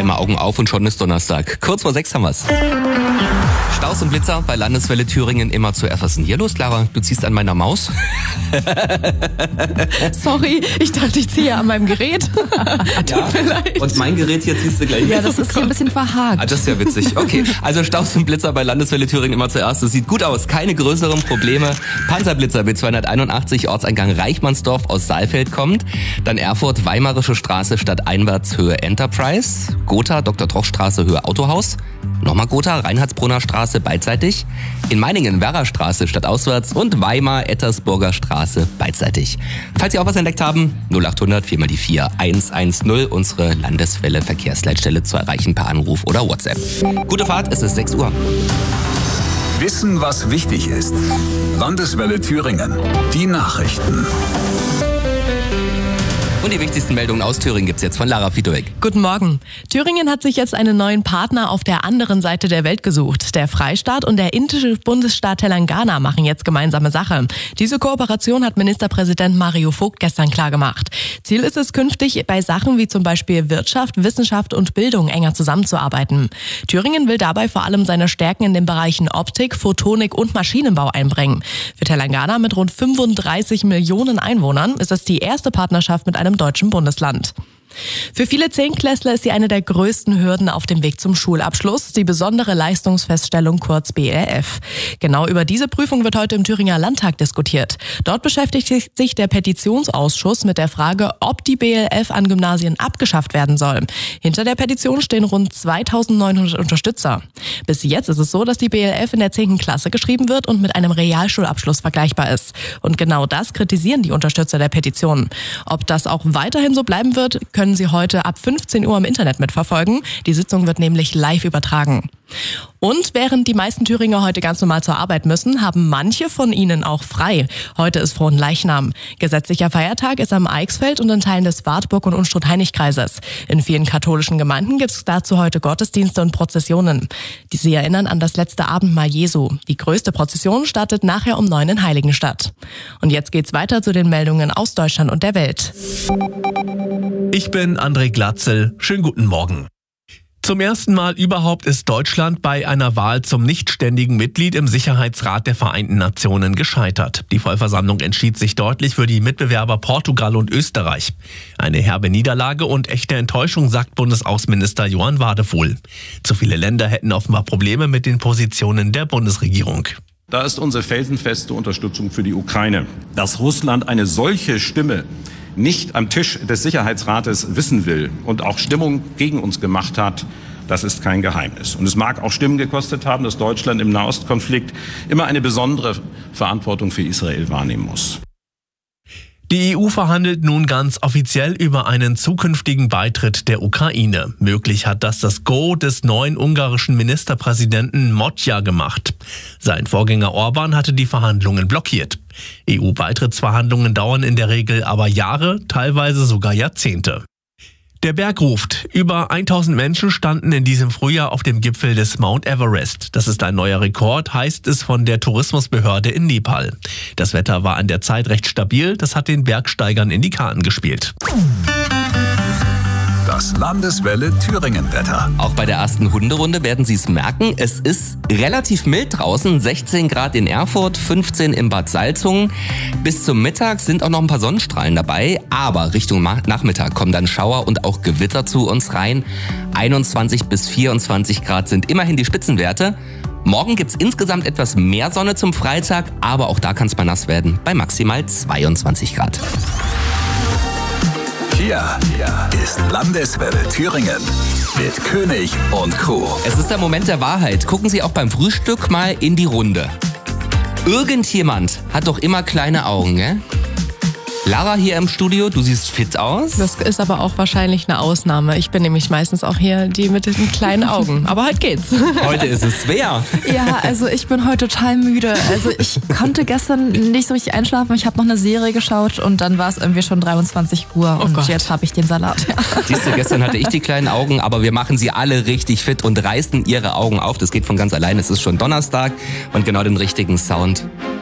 Einmal Augen auf und schon ist Donnerstag. Kurz vor 6 haben wir's. Staus und Blitzer bei Landeswelle Thüringen immer zuerst. Was ist denn hier los, Clara? Du ziehst an meiner Maus? Sorry, ich dachte, ich ziehe an meinem Gerät. Tut mir leid. Und mein Gerät hier ziehst du gleich Ja, mit. das ist hier ein bisschen verhakt. Ah, das ist ja witzig. Okay, also Staus und Blitzer bei Landeswelle Thüringen immer zuerst. Das sieht gut aus, keine größeren Probleme. Panzerblitzer B281, Ortseingang Reichmannsdorf aus Saalfeld kommt. Dann Erfurt, Weimarische Straße, stadteinwärts Höhe Enterprise. Gotha, Dr. Troch Straße, Höhe Autohaus. Nochmal Gotha, Reinhardsbrunner Straße, beidseitig. In Meiningen, Werra Straße, stadtauswärts. Und Weimar, Ettersburger Straße, beidseitig. Falls Sie auch was entdeckt haben, 0800 4 mal die 4 110, unsere Landeswelle Verkehrsleitstelle zu erreichen per Anruf oder WhatsApp. Gute Fahrt, es ist 6 Uhr. Wissen, was wichtig ist. Landeswelle Thüringen. Die Nachrichten. Und die wichtigsten Meldungen aus Thüringen gibt's jetzt von Lara Fiedorek. Guten Morgen. Thüringen hat sich jetzt einen neuen Partner auf der anderen Seite der Welt gesucht. Der Freistaat und der indische Bundesstaat Telangana machen jetzt gemeinsame Sache. Diese Kooperation hat Ministerpräsident Mario Vogt gestern klargemacht. Ziel ist es künftig, bei Sachen wie zum Beispiel Wirtschaft, Wissenschaft und Bildung enger zusammenzuarbeiten. Thüringen will dabei vor allem seine Stärken in den Bereichen Optik, Photonik und Maschinenbau einbringen. Für Telangana mit rund 35 Millionen Einwohnern ist es die erste Partnerschaft mit einem deutschen Bundesland. Für viele Zehntklässler ist sie eine der größten Hürden auf dem Weg zum Schulabschluss, die besondere Leistungsfeststellung kurz BLF. Genau über diese Prüfung wird heute im Thüringer Landtag diskutiert. Dort beschäftigt sich der Petitionsausschuss mit der Frage, ob die BLF an Gymnasien abgeschafft werden soll. Hinter der Petition stehen rund 2900 Unterstützer. Bis jetzt ist es so, dass die BLF in der 10. Klasse geschrieben wird und mit einem Realschulabschluss vergleichbar ist. Und genau das kritisieren die Unterstützer der Petition. Ob das auch weiterhin so bleiben wird, können Sie heute ab 15 Uhr im Internet mitverfolgen. Die Sitzung wird nämlich live übertragen. Und während die meisten Thüringer heute ganz normal zur Arbeit müssen, haben manche von ihnen auch frei. Heute ist Fronleichnam. Gesetzlicher Feiertag ist am Eichsfeld und in Teilen des Wartburg- und Unstrut-Heinig-Kreises. In vielen katholischen Gemeinden gibt es dazu heute Gottesdienste und Prozessionen. Sie erinnern an das letzte Abendmahl Jesu. Die größte Prozession startet nachher um 9 in Heiligenstadt. Und jetzt geht's weiter zu den Meldungen aus Deutschland und der Welt. Ich bin André Glatzel. Schönen guten Morgen. Zum ersten Mal überhaupt ist Deutschland bei einer Wahl zum nichtständigen Mitglied im Sicherheitsrat der Vereinten Nationen gescheitert. Die Vollversammlung entschied sich deutlich für die Mitbewerber Portugal und Österreich. Eine herbe Niederlage und echte Enttäuschung, sagt Bundesaußenminister Johann Wadefuhl. Zu viele Länder hätten offenbar Probleme mit den Positionen der Bundesregierung. Da ist unsere felsenfeste Unterstützung für die Ukraine. Dass Russland eine solche Stimme nicht am Tisch des Sicherheitsrates wissen will und auch Stimmung gegen uns gemacht hat, das ist kein Geheimnis. Und es mag auch Stimmen gekostet haben, dass Deutschland im Nahostkonflikt immer eine besondere Verantwortung für Israel wahrnehmen muss. Die EU verhandelt nun ganz offiziell über einen zukünftigen Beitritt der Ukraine. Möglich hat das Go des neuen ungarischen Ministerpräsidenten Moccia gemacht. Sein Vorgänger Orban hatte die Verhandlungen blockiert. EU-Beitrittsverhandlungen dauern in der Regel aber Jahre, teilweise sogar Jahrzehnte. Der Berg ruft. Über 1000 Menschen standen in diesem Frühjahr auf dem Gipfel des Mount Everest. Das ist ein neuer Rekord, heißt es von der Tourismusbehörde in Nepal. Das Wetter war an der Zeit recht stabil, das hat den Bergsteigern in die Karten gespielt. Das Landeswelle Thüringen-Wetter. Auch bei der ersten Hunderunde werden Sie es merken. Es ist relativ mild draußen. 16 Grad in Erfurt, 15 in Bad Salzungen. Bis zum Mittag sind auch noch ein paar Sonnenstrahlen dabei. Aber Richtung Nachmittag kommen dann Schauer und auch Gewitter zu uns rein. 21 bis 24 Grad sind immerhin die Spitzenwerte. Morgen gibt's insgesamt etwas mehr Sonne zum Freitag. Aber auch da kann es mal nass werden bei maximal 22 Grad. Hier ist Landeswelle Thüringen mit König und Crew. Es ist der Moment der Wahrheit. Gucken Sie auch beim Frühstück mal in die Runde. Irgendjemand hat doch immer kleine Augen, gell? Lara hier im Studio, du siehst fit aus. Das ist aber auch wahrscheinlich eine Ausnahme. Ich bin nämlich meistens auch hier die mit den kleinen Augen. Aber heute geht's. Heute ist es schwer. Ja, also ich bin heute total müde. Also ich konnte gestern nicht so richtig einschlafen. Ich habe noch eine Serie geschaut und dann war es irgendwie schon 23 Uhr. Oh und Gott. Jetzt habe ich den Salat. Ja. Siehst du, gestern hatte ich die kleinen Augen, aber wir machen sie alle richtig fit und reißen ihre Augen auf. Das geht von ganz allein. Es ist schon Donnerstag und genau den richtigen Sound